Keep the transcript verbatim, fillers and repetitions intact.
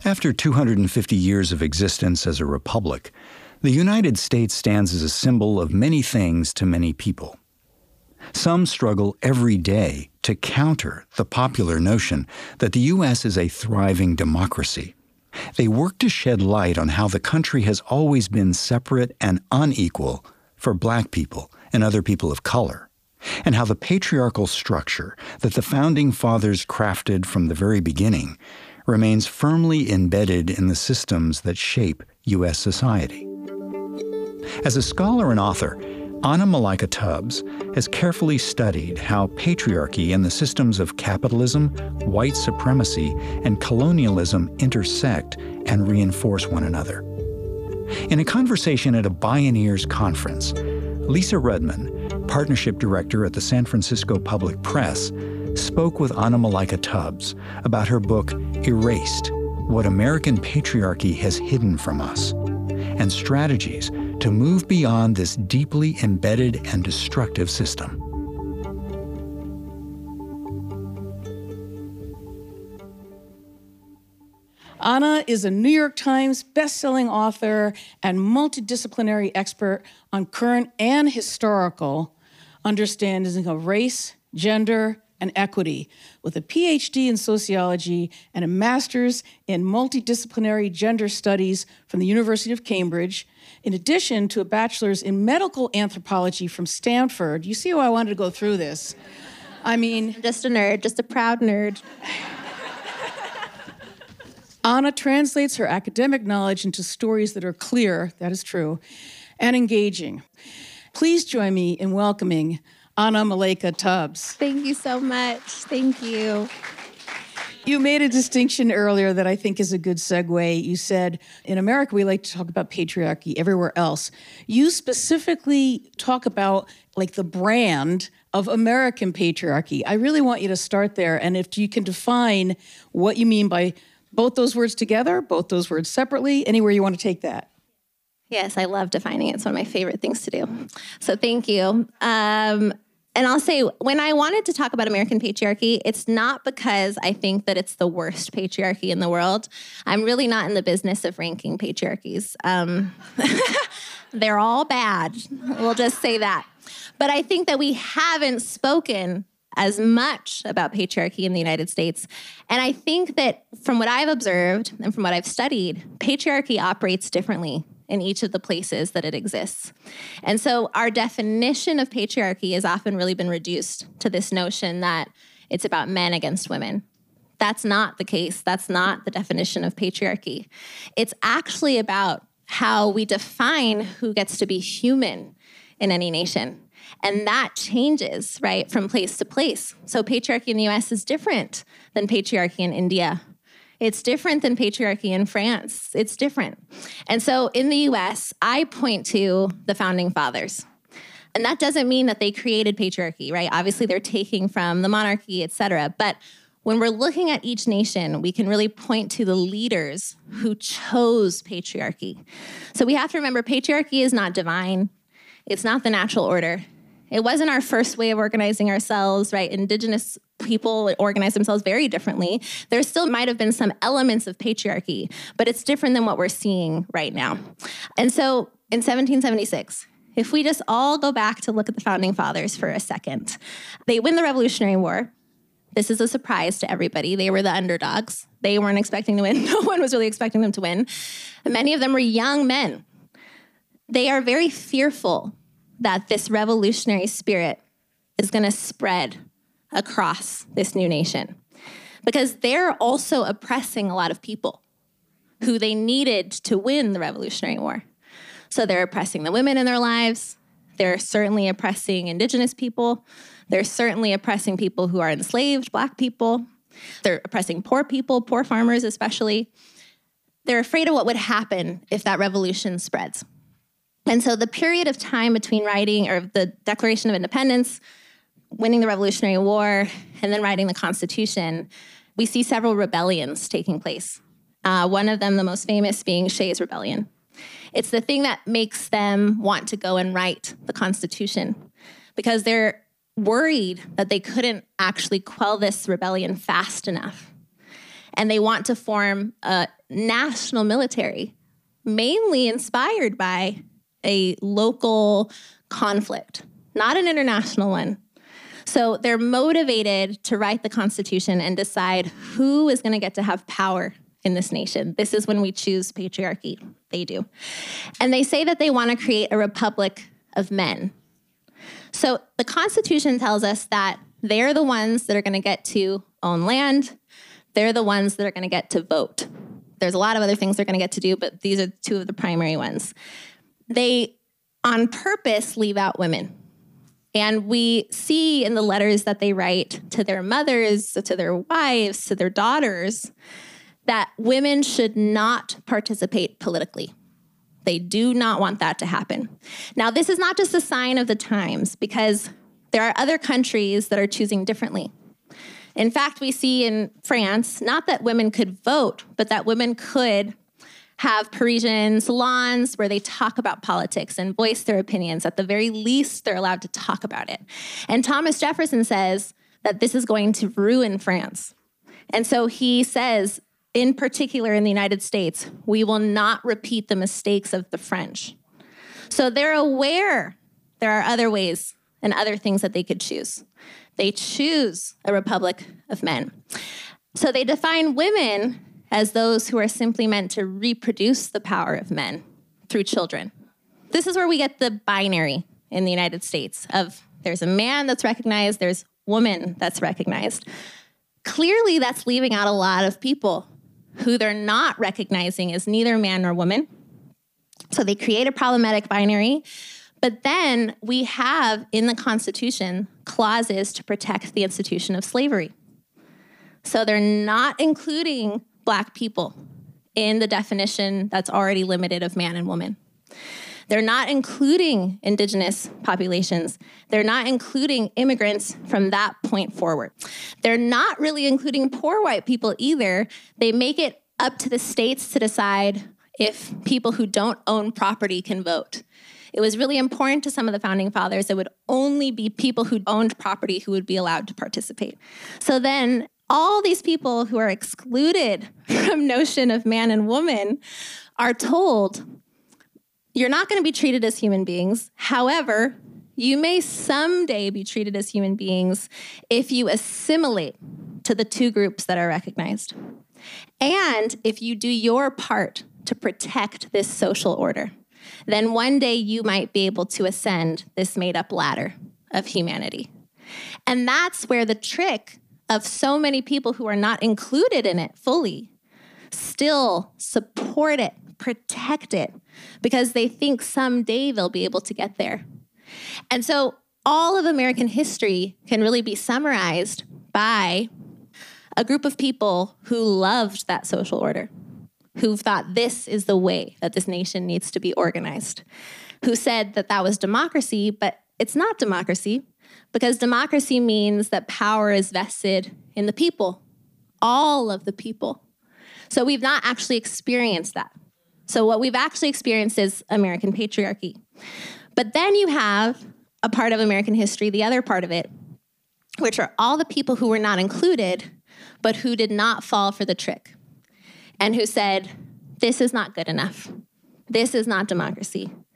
After two hundred fifty years of existence as a republic, the United States stands as a symbol of many things to many people. Some struggle every day to counter the popular notion that the U S is a thriving democracy. They work to shed light on how the country has always been separate and unequal for Black people and other people of color, and how the patriarchal structure that the Founding Fathers crafted from the very beginning remains firmly embedded in the systems that shape U S society. As a scholar and author, Anna Malaika Tubbs has carefully studied how patriarchy and the systems of capitalism, white supremacy, and colonialism intersect and reinforce one another. In a conversation at a Bioneers conference, Lisa Rudman, partnership director at the San Francisco Public Press, spoke with Anna Malaika Tubbs about her book, Erased: What American Patriarchy Has Hidden from Us, and strategies to move beyond this deeply embedded and destructive system. Anna is a New York Times best-selling author and multidisciplinary expert on current and historical understandings of race, gender, and equity, with a P H D in sociology and a master's in multidisciplinary gender studies from the University of Cambridge, in addition to a bachelor's in medical anthropology from Stanford. You see how I wanted to go through this. I mean... Just a nerd, just a proud nerd. Anna translates her academic knowledge into stories that are clear, that is true, and engaging. Please join me in welcoming Anna Malaika Tubbs. Thank you so much. Thank you. You made a distinction earlier that I think is a good segue. You said, in America, we like to talk about patriarchy everywhere else. You specifically talk about like the brand of American patriarchy. I really want you to start there. And if you can define what you mean by both those words together, both those words separately, anywhere you want to take that. Yes, I love defining it. It's one of my favorite things to do. So thank you. Um, and I'll say, when I wanted to talk about American patriarchy, it's not because I think that it's the worst patriarchy in the world. I'm really not in the business of ranking patriarchies. Um, they're all bad. We'll just say that. But I think that we haven't spoken as much about patriarchy in the United States. And I think that from what I've observed and from what I've studied, patriarchy operates differently in each of the places that it exists. And so our definition of patriarchy has often really been reduced to this notion that it's about men against women. That's not the case. That's not the definition of patriarchy. It's actually about how we define who gets to be human in any nation. And that changes, right, from place to place. So patriarchy in the U S is different than patriarchy in India. It's different than patriarchy in France. It's different. And so in the U S, I point to the Founding Fathers. And that doesn't mean that they created patriarchy, right? Obviously, they're taking from the monarchy, et cetera. But when we're looking at each nation, we can really point to the leaders who chose patriarchy. So we have to remember patriarchy is not divine. It's not the natural order. It wasn't our first way of organizing ourselves, right? Indigenous people organize themselves very differently. There still might have been some elements of patriarchy, but it's different than what we're seeing right now. And so in seventeen seventy-six, if we just all go back to look at the Founding Fathers for a second, they win the Revolutionary War. This is a surprise to everybody. They were the underdogs. They weren't expecting to win. No one was really expecting them to win. And many of them were young men. They are very fearful that this revolutionary spirit is going to spread across this new nation because they're also oppressing a lot of people who they needed to win the Revolutionary War. So they're oppressing the women in their lives. They're certainly oppressing Indigenous people. They're certainly oppressing people who are enslaved, Black people. They're oppressing poor people, poor farmers especially. They're afraid of what would happen if that revolution spreads. And so the period of time between writing or the Declaration of Independence, winning the Revolutionary War, and then writing the Constitution, we see several rebellions taking place. Uh, one of them, the most famous, being Shays' Rebellion. It's the thing that makes them want to go and write the Constitution because they're worried that they couldn't actually quell this rebellion fast enough. And they want to form a national military, mainly inspired by a local conflict, not an international one. So they're motivated to write the Constitution and decide who is going to get to have power in this nation. This is when we choose patriarchy. They do. And they say that they want to create a republic of men. So the Constitution tells us that they're the ones that are going to get to own land. They're the ones that are going to get to vote. There's a lot of other things they're going to get to do, but these are two of the primary ones. They, on purpose, leave out women. And we see in the letters that they write to their mothers, to their wives, to their daughters, that women should not participate politically. They do not want that to happen. Now, this is not just a sign of the times, because there are other countries that are choosing differently. In fact, we see in France, not that women could vote, but that women could have Parisian salons where they talk about politics and voice their opinions. At the very least, they're allowed to talk about it. And Thomas Jefferson says that this is going to ruin France. And so he says, in particular in the United States, we will not repeat the mistakes of the French. So they're aware there are other ways and other things that they could choose. They choose a republic of men. So they define women as those who are simply meant to reproduce the power of men through children. This is where we get the binary in the United States of there's a man that's recognized, there's woman that's recognized. Clearly, that's leaving out a lot of people who they're not recognizing as neither man nor woman. So they create a problematic binary. But then we have in the Constitution clauses to protect the institution of slavery. So they're not including Black people in the definition that's already limited of man and woman. They're not including indigenous populations. They're not including immigrants from that point forward. They're not really including poor white people either. They make it up to the states to decide if people who don't own property can vote. It was really important to some of the founding fathers. It would only be people who owned property who would be allowed to participate. So then all these people who are excluded from notion of man and woman are told, you're not going to be treated as human beings. However, you may someday be treated as human beings if you assimilate to the two groups that are recognized. And if you do your part to protect this social order, then one day you might be able to ascend this made-up ladder of humanity. And that's where the trick of so many people who are not included in it fully still support it, protect it, because they think someday they'll be able to get there. And so all of American history can really be summarized by a group of people who loved that social order, who thought this is the way that this nation needs to be organized, who said that that was democracy, but it's not democracy, because democracy means that power is vested in the people, all of the people. So we've not actually experienced that. So what we've actually experienced is American patriarchy. But then you have a part of American history, the other part of it, which are all the people who were not included, but who did not fall for the trick, and who said, this is not good enough. This is not democracy.